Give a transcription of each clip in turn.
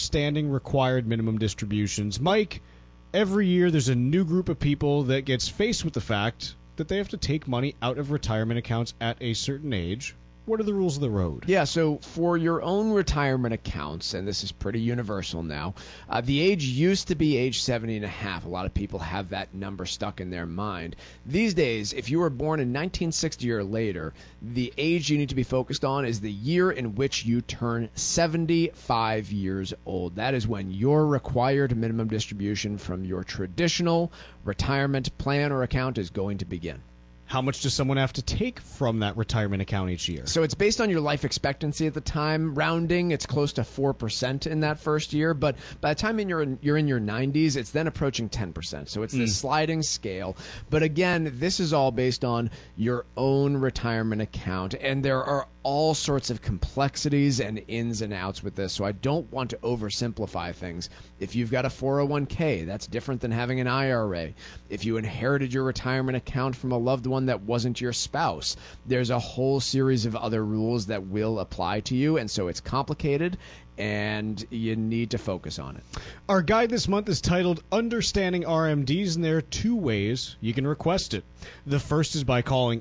understanding required minimum distributions. Mike, every year there's a new group of people that gets faced with the fact that they have to take money out of retirement accounts at a certain age. What are the rules of the road? Yeah, so for your own retirement accounts, and this is pretty universal now, the age used to be age 70 and a half. A lot of people have that number stuck in their mind. These days, if you were born in 1960 or later, the age you need to be focused on is the year in which you turn 75 years old. That is when your required minimum distribution from your traditional retirement plan or account is going to begin. How much does someone have to take from that retirement account each year? So it's based on your life expectancy at the time. Rounding, it's close to 4% in that first year. But by the time you're in your 90s, it's then approaching 10%. So it's this sliding scale. But again, this is all based on your own retirement account. And there are all sorts of complexities and ins and outs with this. So I don't want to oversimplify things. If you've got a 401k, that's different than having an IRA. If you inherited your retirement account from a loved one that wasn't your spouse, there's a whole series of other rules that will apply to you, and so it's complicated and you need to focus on it. Our guide this month is titled Understanding RMDs, and there are two ways you can request it. The first is by calling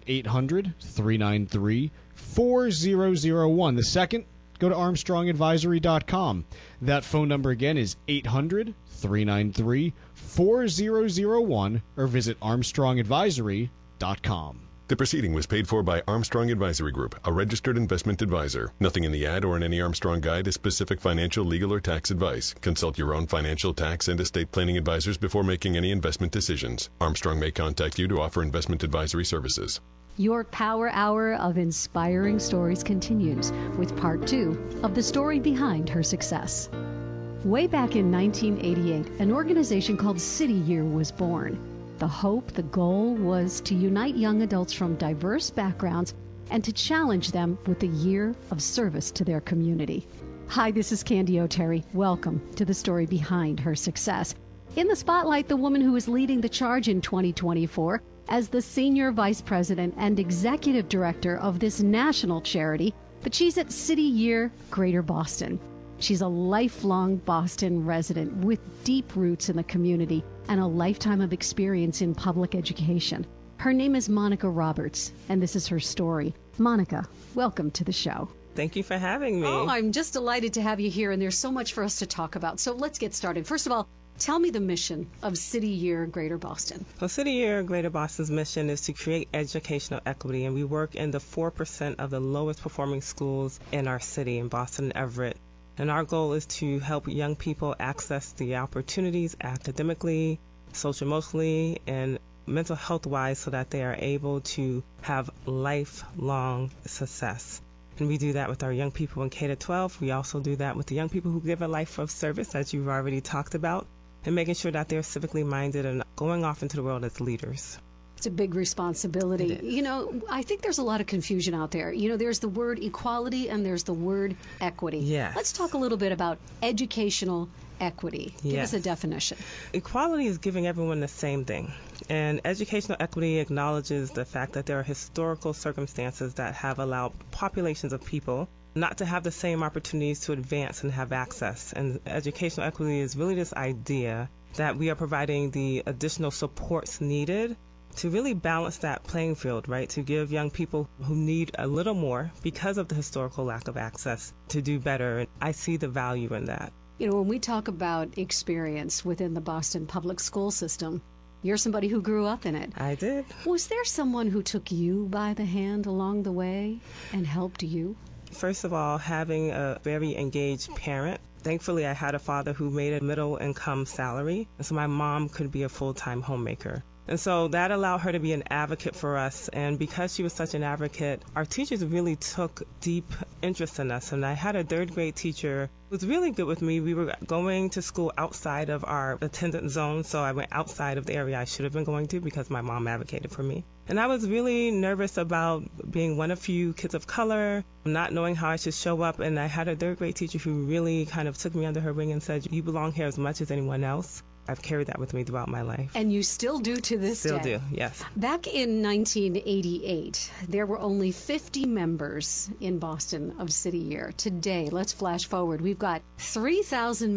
800-393-4001. The second, go to ArmstrongAdvisory.com. That phone number again is 800-393-4001, or visit ArmstrongAdvisory.com. The proceeding was paid for by Armstrong Advisory Group, a registered investment advisor. Nothing in the ad or in any Armstrong guide is specific financial, legal, or tax advice. Consult your own financial, tax, and estate planning advisors before making any investment decisions. Armstrong may contact you to offer investment advisory services. Your Power Hour of inspiring stories continues with part 2 of the story behind her success. Way back in 1988, an organization called City Year was born. The hope, the goal was to unite young adults from diverse backgrounds and to challenge them with a year of service to their community. Hi, this is Candy O'Terry. Welcome to the story behind her success. In the spotlight, the woman who is leading the charge in 2024 as the Senior Vice President and Executive Director of this national charity, but she's at City Year Greater Boston. She's a lifelong Boston resident with deep roots in the community and a lifetime of experience in public education. Her name is Monica Roberts, and this is her story. Monica, welcome to the show. Thank you for having me. Oh, I'm just delighted to have you here, and there's so much for us to talk about. So let's get started. First of all, tell me the mission of City Year Greater Boston. Well, City Year Greater Boston's mission is to create educational equity, and we work in the 4% of the lowest performing schools in our city, in Boston and Everett. And our goal is to help young people access the opportunities academically, social-emotionally, and mental health-wise so that they are able to have lifelong success. And we do that with our young people in K-12. We also do that with the young people who give a life of service, as you've already talked about, and making sure that they're civically minded and going off into the world as leaders. It's a big responsibility. You know, I think there's a lot of confusion out there. You know, there's the word equality and there's the word equity. Yes. Let's talk a little bit about educational equity. Give us a definition. Equality is giving everyone the same thing. And educational equity acknowledges the fact that there are historical circumstances that have allowed populations of people not to have the same opportunities to advance and have access. And educational equity is really this idea that we are providing the additional supports needed to really balance that playing field, right? To give young people who need a little more because of the historical lack of access to do better. And I see the value in that. You know, when we talk about experience within the Boston public school system, you're somebody who grew up in it. I did. Was there someone who took you by the hand along the way and helped you? First of all, having a very engaged parent. Thankfully, I had a father who made a middle income salary, and so my mom could be a full-time homemaker. And so that allowed her to be an advocate for us. And because she was such an advocate, our teachers really took deep interest in us. And I had a third grade teacher who was really good with me. We were going to school outside of our attendance zone, so I went outside of the area I should have been going to because my mom advocated for me. And I was really nervous about being one of few kids of color, not knowing how I should show up. And I had a third grade teacher who really kind of took me under her wing and said, "You belong here as much as anyone else." I've carried that with me throughout my life. And you still do to this day? Still do, yes. Back in 1988, there were only 50 members in Boston of City Year. Today, let's flash forward. We've got 3,000